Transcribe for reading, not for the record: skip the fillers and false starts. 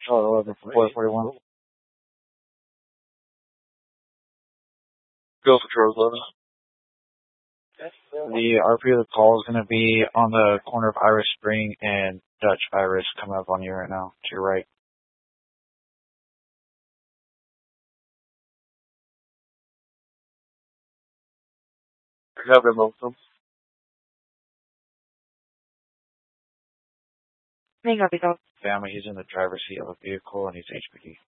Oh, 11-441. Go for Charles 11. The RP of the call is going to be on the corner of Iris Spring and Dutch Iris coming up on you right now, to your right. I have him on. Main copy, call. Family, he's in the driver's seat of a vehicle and he's HPD.